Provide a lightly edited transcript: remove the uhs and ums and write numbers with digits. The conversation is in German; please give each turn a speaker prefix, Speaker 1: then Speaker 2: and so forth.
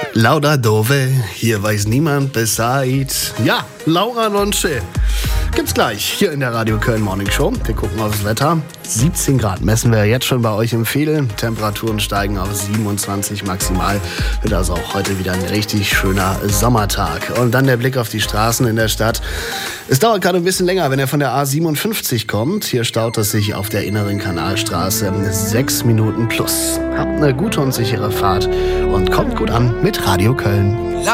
Speaker 1: Lauda Dove, hier weiß niemand Bescheid. Ja, Laura Lonche. Gibt's gleich hier in der Radio Köln Morning Show. Wir gucken aufs Wetter. 17 Grad messen wir jetzt schon bei euch im Veedel. Temperaturen steigen auf 27 maximal. Wird also auch heute wieder ein richtig schöner Sommertag. Und dann der Blick auf die Straßen in der Stadt. Es dauert gerade ein bisschen länger, wenn ihr von der A57 kommt. Hier staut es sich auf der inneren Kanalstraße 6 Minuten plus. Habt eine gute und sichere Fahrt und kommt gut an mit Radio Köln.